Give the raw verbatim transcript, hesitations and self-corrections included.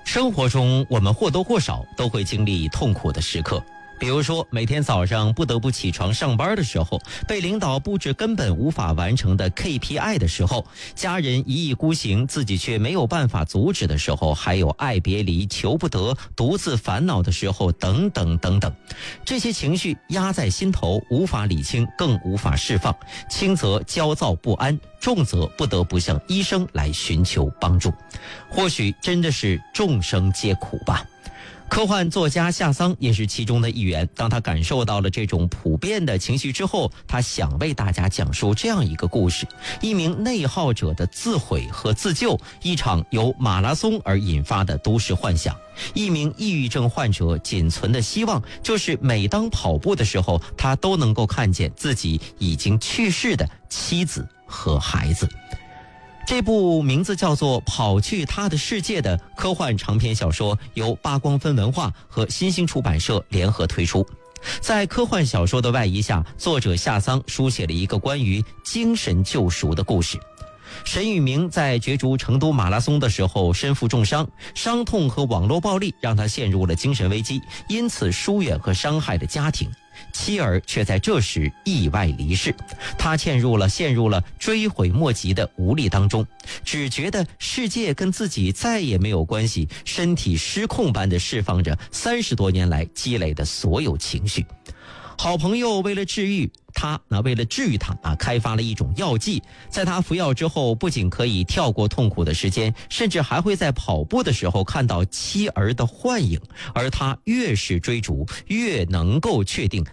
生活中我们或多或少都会经历痛苦的时刻，比如说每天早上不得不起床上班的时候，被领导布置根本无法完成的 K P I 的时候，家人一意孤行自己却没有办法阻止的时候，还有爱别离求不得独自烦恼的时候，等等等等。这些情绪压在心头，无法理清，更无法释放，轻则焦躁不安，重则不得不向医生来寻求帮助。或许真的是众生皆苦吧。科幻作家夏桑也是其中的一员。当他感受到了这种普遍的情绪之后，他想为大家讲述这样一个故事：一名内耗者的自毁和自救，一场由马拉松而引发的都市幻想。一名抑郁症患者仅存的希望，就是每当跑步的时候，他都能够看见自己已经去世的妻子和孩子。这部名字叫做《跑去他的世界》的科幻长篇小说由八光分文化和新兴出版社联合推出。在科幻小说的外衣下，作者夏桑书写了一个关于精神救赎的故事。沈宇明在角逐成都马拉松的时候身负重伤，伤痛和网络暴力让他陷入了精神危机，因此疏远和伤害了家庭。妻儿却在这时意外离世，他陷入了陷入了追悔莫及的无力当中，只觉得世界跟自己再也没有关系，身体失控般的释放着三十多年来积累的所有情绪。好朋友为了治愈他，那为了治愈他啊，开发了一种药剂，在他服药之后，不仅可以跳过痛苦的时间，甚至还会在跑步的时候看到妻儿的幻影。而他越是追逐，越能够确定